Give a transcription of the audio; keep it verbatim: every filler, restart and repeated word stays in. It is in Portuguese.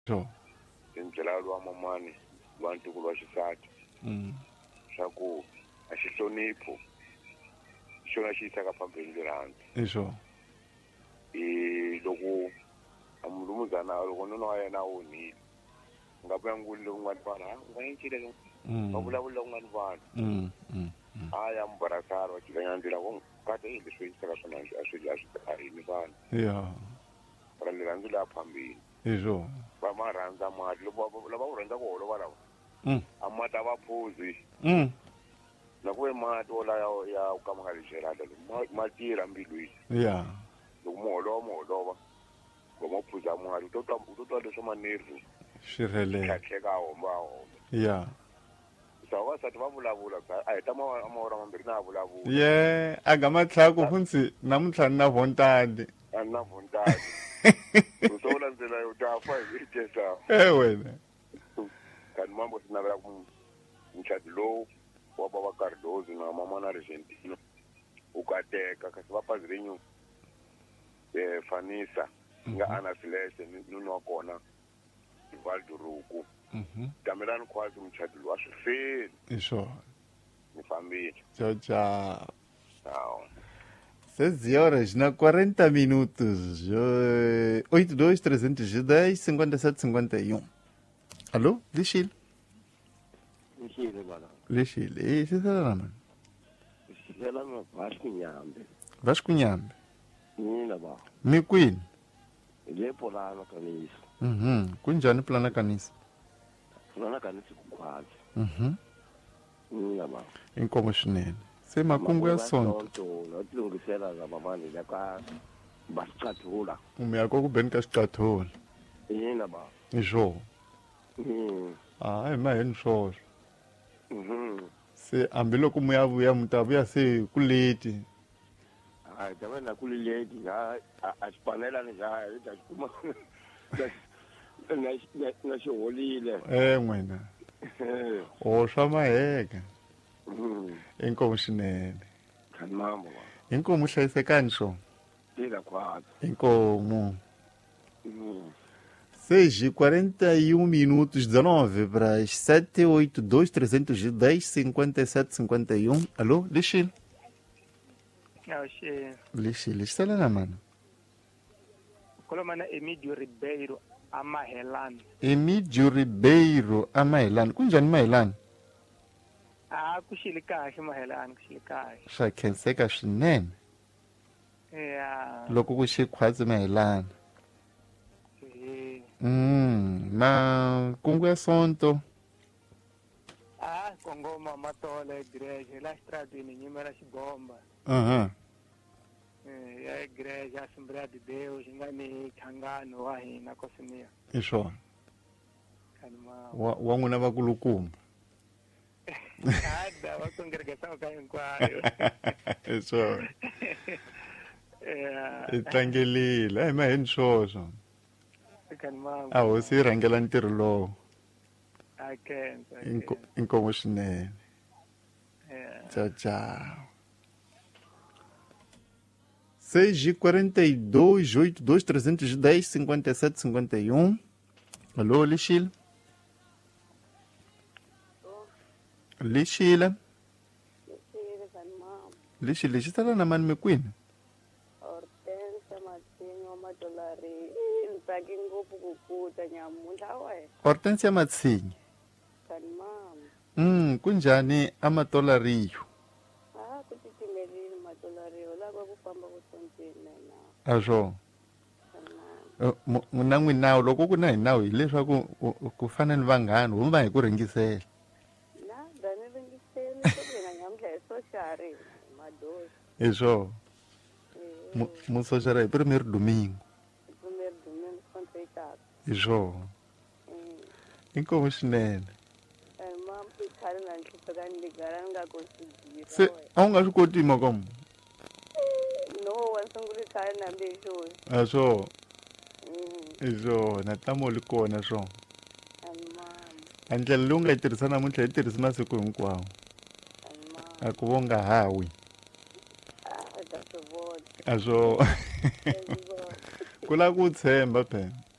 Sure. Ndlela lwa mamani bantu kulwa xisati Mm. swa ku a xi hlonipho xona xi yisaka phambili rirhandzu I sure. i loko amulumuzana loko nuna wa yena a onhile nga vuya nguli loko nga ni vanhu ha nga yincile lo Mm. va vulavula loko nga ni vanhu Mm. Mm. Mm. a ya mbarasara wa cilanya ndlela vo kata hi leswi yisaka swona a swi a swi tsari ni vanhu Yeah. ra rirhandzu la phambili I sure. va ma rhandza mati loko lava u rhandza ku holova lawa Mm. a mati a va phuzi Mm. na ku ve mati ola ya ya ka ma nga ri xerada ma tirha mbilwini Yeah. loko mu holova mu holova ku ma phuza mati u to twa u to twa leswo manervu Shirele. tlhatlheka a homba a homba Yeah. so vavasati va vulavula a heta mawara mambirhi na a vulavula Yeah, agama tlhaku funsi namuntlha na vontandi. a ni na vontani u to landzela yo ta fa hi tesa Eh wena. kani mambo swi navela ku muchati lowu wa baba Cardozo na mama na Argentino u kateka kasi va phazi renyu eh Fanisa nga Ana Celeste nunu wa kona Valduruku Mhm. Damelani kwasi muchati lowu a swi feli I sure. ni fambile Ciao ciao. awu seize horas na quarenta minutos. oito dois trezentos e dez cinquenta e sete cinquenta e um. Alô? Lixil. Nxile bana. Lixil. E você tá lá, mano? Sela no Vasco Nyambe. Vasco Nhambe. Nina ba. Mikwini. Ile polana kanisa. Mhm. Kunjani plana kanisa? Polana kanisa kukhwazi. Mhm. Nina ba. Inkomo swinene. Se makungu ya sonto. Sonto, notilungisela za mamani la ka basicatula. Umyako ku beni ka xicathola. Nina ba. Isho. Mhm. Ah, ma heni swona. Mhm. Se hambiloko muya vuya mutavuya se kuleti. Ai, também na kuliledi nga a spanela ni ja ita kuma. Na na na xolile. Eh n'wina. O swa maheka. Mhm. Inkomo swinene. Kan mambo. Inkomo hlayisekani swo. Tira kwatsi. Inkomo. Mhm. seis e quarenta e um minutos, dezenove para as sete, oito, dois, trezentos e dez, cinquenta e sete, cinquenta e um. Alô, Lixil? Oxe, Lixil, está lá, mano. khuluma na Emídio Ribeiro Amahelani. Emídio Ribeiro Amahelani. Kunjani Mahelani? Ah, kuxili kahle Mahelani, kuxili kahle. Swa khenseka swinene. Ya, Loko ku xikhwatsi Mahelani. eh. Mm, ma kungu ya sonto. Ah, kongoma matola igreja, la estradini nyimela xibomba. Aham. Eh, ya igreja Assembleia de Deus, ngani thangano wa hina kosimia. Iswo. Kanima. Wa wa n'wina vakulukumba. Ada wa congregação ka hinkwayo. Iswo. Eh, I tlangelile. Ai ma heni swoswo. kanima. A hosi yi rhangela ntirho lowu. Akenza. Inko- Inkomo swinene. Eh. Tchau, tchau. seis e quarenta e dois, oito, dois, trezentos e dez, cinquenta e sete, cinquenta e um. Alô, Lixil? Lixila? Lixil, Lixil está lá na mano Queen. Hortensia Matsinyo Matolari ntsaki ngopfu ku kuta nyamuntlha we Hortensia Matsinyi. kani mama Mm, kunjani amatola riyo? a ku titimelini matolari u lava ku famba vusontini na Aswo. kani mama Na n'winawu loko ku na hi nawu hileswaku u- u- ku fana ni vanghani hu va hi ku ringisela. na dani ringiseni kokena nyamuntlha hi soxari madosi Hi swona. Mu- Musoxara hi primeiro domingo. primeiro domingo contratado Hi swona. Inkomo swinene. kani mama i khale na nhlihlo ka ni ligara ni nga konsidira Se a wu nga swi koti makomo. no wa sunguli khale na mbe xoni A swo. Hi swona tamo li kona swo. kani mama A ndlela leyi u nga yi tirhisa namuntlha yi tirhisi masiku hinkwawo. kani mama A ku vonga hawi. ah ta swi vona A swo. ta swi vona Ku la ku tshemba phela.